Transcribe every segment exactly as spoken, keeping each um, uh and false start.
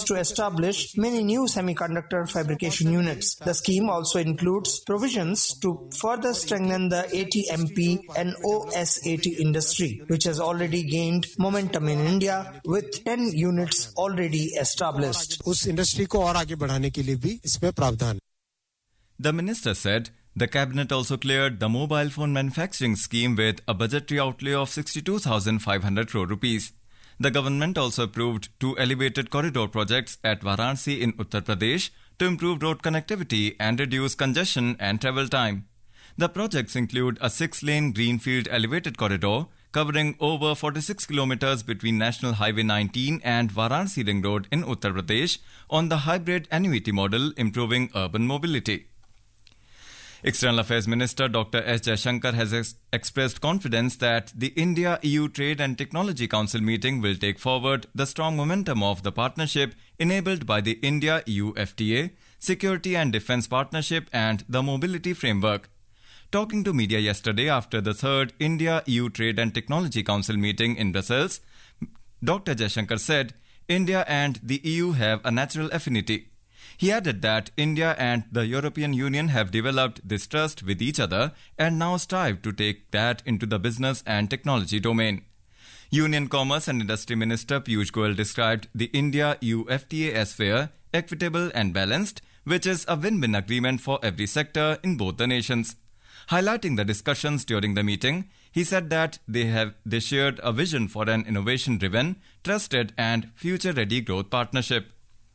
to establish many new semiconductor fabrication units. The scheme also includes provisions to further strengthen the A T M P and O S A T industry, which has already gained momentum in India with ten units already established. उस industry को और आगे बढ़ाने के लिए भी इसमें प्रावधान. The minister said the cabinet also cleared the mobile phone manufacturing scheme with a budgetary outlay of sixty-two thousand five hundred crore rupees. The government also approved two elevated corridor projects at Varanasi in Uttar Pradesh to improve road connectivity and reduce congestion and travel time. The projects include a six-lane greenfield elevated corridor covering over forty-six kilometers between National Highway nineteen and Varanasi Ring Road in Uttar Pradesh on the hybrid annuity model, improving urban mobility. External Affairs Minister Doctor S. Jaishankar has ex- expressed confidence that the India-E U Trade and Technology Council meeting will take forward the strong momentum of the partnership enabled by the India-E U F T A, Security and Defence Partnership and the Mobility Framework. Talking to media yesterday after the third India-E U Trade and Technology Council meeting in Brussels, Doctor Jaishankar said India and the E U have a natural affinity. He added that India and the European Union have developed this trust with each other and now strive to take that into the business and technology domain. Union Commerce and Industry Minister Piyush Goyal described the India-E U F T A as fair, equitable and balanced, which is a win-win agreement for every sector in both the nations. Highlighting the discussions during the meeting, he said that they have they shared a vision for an innovation-driven, trusted and future-ready growth partnership.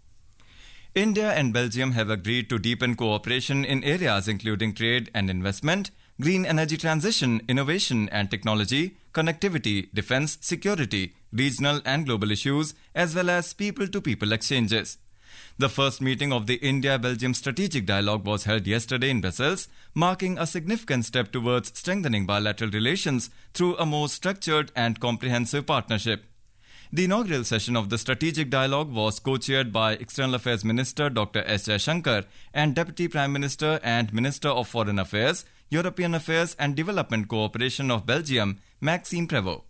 India and Belgium have agreed to deepen cooperation in areas including trade and investment, green energy transition, innovation and technology, connectivity, defense, security, regional and global issues, as well as people-to-people exchanges. The first meeting of the India-Belgium Strategic Dialogue was held yesterday in Brussels, marking a significant step towards strengthening bilateral relations through a more structured and comprehensive partnership. The inaugural session of the Strategic Dialogue was co-chaired by External Affairs Minister Doctor S. Jaishankar and Deputy Prime Minister and Minister of Foreign Affairs, European Affairs and Development Cooperation of Belgium, Maxime Prévost.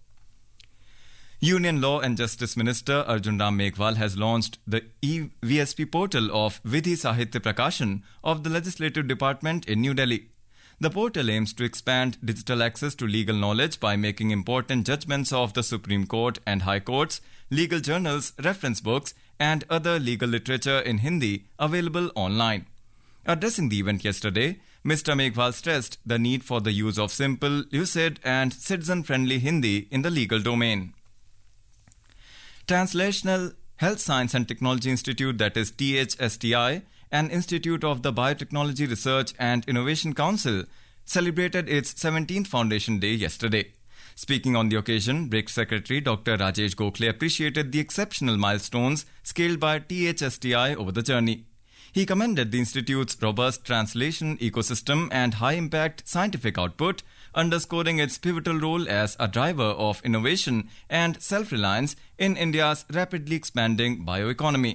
Union Law and Justice Minister Arjun Ram Meghwal has launched the E V S P portal of Vidhi Sahitya Prakashan of the Legislative Department in New Delhi. The portal aims to expand digital access to legal knowledge by making important judgments of the Supreme Court and High Courts, legal journals, reference books, and other legal literature in Hindi available online. Addressing the event yesterday, Mister Meghwal stressed the need for the use of simple, lucid, and citizen-friendly Hindi in the legal domain. Translational Health Science and Technology Institute, that is T H S T I, an institute of the Biotechnology Research and Innovation Council, celebrated its seventeenth Foundation Day yesterday. Speaking on the occasion, B R I C Secretary Doctor Rajesh Gokhale appreciated the exceptional milestones scaled by T H S T I over the journey. He commended the institute's robust translation ecosystem and high-impact scientific output, underscoring its pivotal role as a driver of innovation and self-reliance in India's rapidly expanding bioeconomy.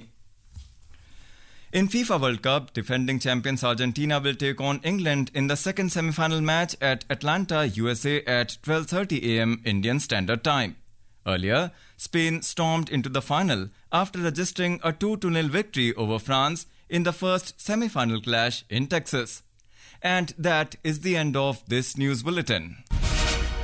In FIFA World Cup, defending champions Argentina will take on England in the second semi-final match at Atlanta, U S A at twelve thirty a.m. Indian Standard Time. Earlier, Spain stormed into the final after registering a two to nil victory over France in the first semi-final clash in Texas. And that is the end of this news bulletin.